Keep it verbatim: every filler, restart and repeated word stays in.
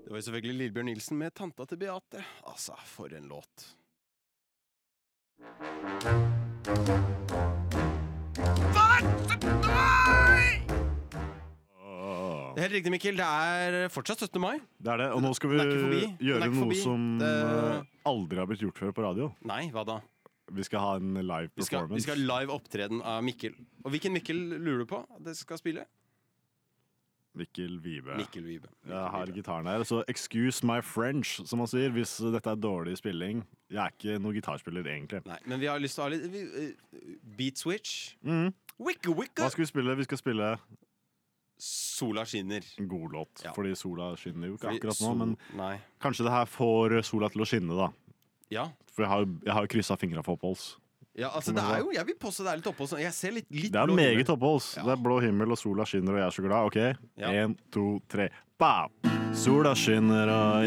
Det var jo selvfølgelig Lillebjørn Nilsen med Tanta til Beate. Altså, for en låt. Det er helt riktig, Mikkel. Det er fortsatt syttende mai. Det er det, og nå skal vi gjøre noe forbi. som det... aldri har blitt gjort før på radio. Nei, hva da? Vi skal ha en live performance. Vi skal, vi skal ha live opptreden av Mikkel. Og hvilken Mikkel lurer du på det skal spille? Mikkel Vibe. Mikkel Vibe. Mikkel Jeg har Vibe. gitaren her, så excuse my French, som man sier, hvis dette er dårlig spilling. Jeg er ikke noen gitarspiller, egentlig. Nei, men vi har lyst til å ha litt vi, uh, beat switch. Mm. Wicka, wicka. Hva skal vi spille? Vi skal spille Sola skinner. en god låt, Ja. fordi sola skinner jo ikke Fordi akkurat nå, sol- men Nei. kanskje det her får sola til å skinne, da. Ja. For jeg har, jeg har jo kryssa fingra for oppholds. ja, altså det er jo Jeg vil påstå det er litt opphold. Jeg ser litt, litt Det er blå meget himmel. oppholds. Ja. Det er blå himmel, og sola skinner, og jeg er så glad. Ok, Ja. en, to, tre. Bam! Sola skinner, og